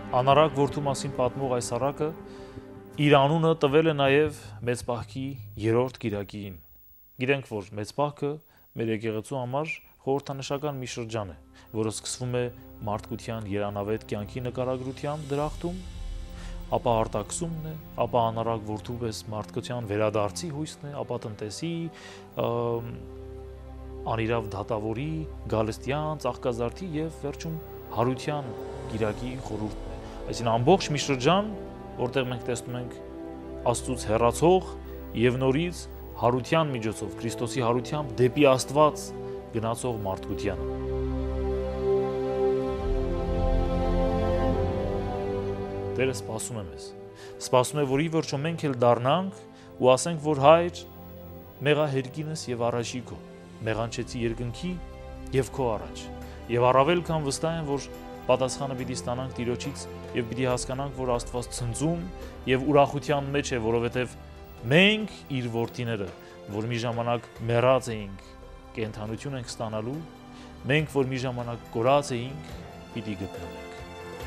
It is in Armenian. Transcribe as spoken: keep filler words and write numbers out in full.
Անարակ որդու մասին պատմող այս առակը իր անունը տվել է նաև մեծ պահքի երրորդ կիրակին։ Գիտենք, որ մեծ պահքը մեր եկեղեցու համար խորհրդանշական մի շրջան է, որը սկսվում է մարդկության երանավետ կյանքի նկարագրությամբ դրախտում, ապա արտաքսումն է, ապա անարակ որդու պես մարդկության վերադարձի հույսն է, ապա տնտեսի, անիրավ դատավորի, գալստյան, ծաղկազարդի եւ վերջում հարության կիրակի խորհուրդն է։ Այսինքն ամբողջ մի շրջան, որտեղ մենք տեսնում ենք Աստծուց հեռացող եւ նորից հարության միջոցով, Քրիստոսի հարությամբ դեպի Աստված գնացող մարդկությանը։ Տերը սպասում է մեզ։ Սպասում է, որ ի վերջո մենք էլ դառնանք ու ասենք, որ Հայր, մեղա հերկինս եւ առաջի քո, մեղանչեցի երկնքի եւ քո առաջ։ Եվ առավել քան վստահ եմ, որ պատասխանը պիտի ստանանք Տիրոջից եւ պիտի հասկանանք, որ Աստված ցնծում եւ ուրախության մեջ է, որովհետեւ մենք իր որդիները, որ մի ժամանակ մեռած էինք, կենդանություն ենք ստանալու, մենք որ մի ժամանակ կորած էինք, պիտի գտնվենք։